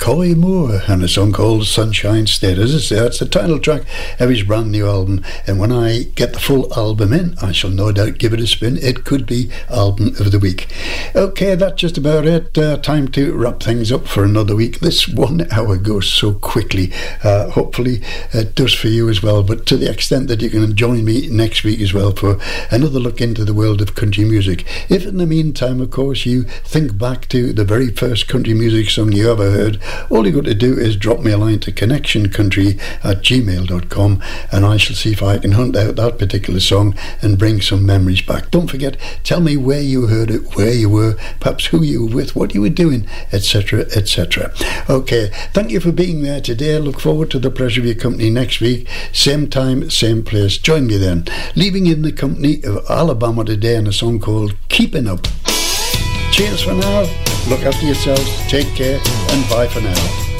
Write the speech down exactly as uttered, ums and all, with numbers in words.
McCoy Moore and a song called Sunshine State. As I say, it's the title track of his brand new album, and when I get the full album in, I shall no doubt give it a spin. It could be album of the week. Okay, that's just about it. Uh, time to wrap things up for another week. This one hour goes so quickly. Uh, hopefully it does for you as well, but to the extent that you can join me next week as well for another look into the world of country music. If in the meantime, of course, you think back to the very first country music song you ever heard, all you got to do is drop me a line to connection country at gmail dot com, and I shall see if I can hunt out that particular song and bring some memories back. Don't forget, tell me where you heard it, where you were, perhaps who you were with, what you were doing, etc, et cetera. Okay, thank you for being there today. I look forward to the pleasure of your company next week, same time, same place. Join me then. Leaving in the company of Alabama today and a song called Keeping Up. Cheers for now. Look after yourselves, take care, and bye for now.